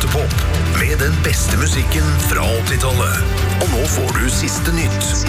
Toppop med den beste musikken fra 80-tallet. Og nå får du siste nytt.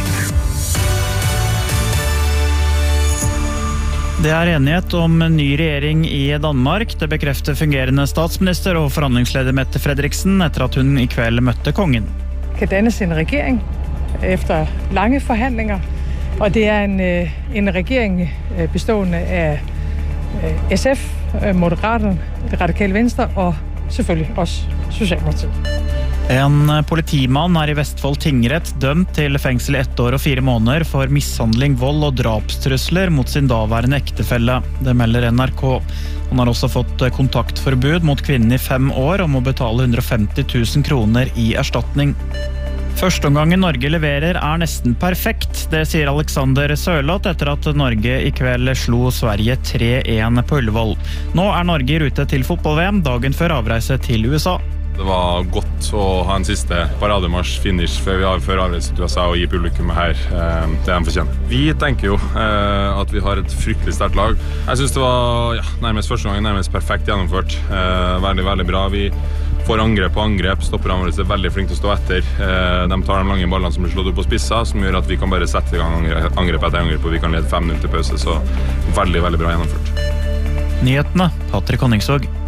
Det enighet om en ny regjering i Danmark. Det bekrefter fungerende statsminister og forhandlingsleder Mette Frederiksen etter at hun i kveld møtte kongen. Kan dannes en regering efter lange forhandlinger, og det en regering bestående af SF, Moderaterne, Det Radikale Venstre og selvfølgelig også Socialdemokratiet. En politimann i Vestfold tingrett dømt til fengsel i 1 år og 4 måneder for mishandling, vold og drapstrusler mot sin daværende ektefelle. Det melder NRK. Han har også fått kontaktforbud mot kvinnen i 5 år og må betale 150 000 kroner i erstatning. Førsteomgangen Norge leverer nesten perfekt. Det sier Alexander Sørloth etter at Norge i kveld slo Sverige 3-1 på Ullevål. Nå Norge i rute til fotball-VM dagen før avreise til USA. Det var godt å ha en siste parademarsj-finish før avreise til USA og gi publikummet her det de fortjener. Vi tenker jo at vi har et fryktelig sterkt lag. Jeg synes det var nærmest første gangen nærmest perfekt gjennomført. Veldig, veldig bra. Vi får angrep på angrep, stopperne våre er veldig flinke til å stå etter. De tar de lange ballene som blir slått opp på spissa, som gjør at vi kan bare sette i gang angrep etter angrep, og vi kan lede 5-0 til pause, så veldig, veldig bra gjennomført. Nyhetene, Patrick Honningsvåg.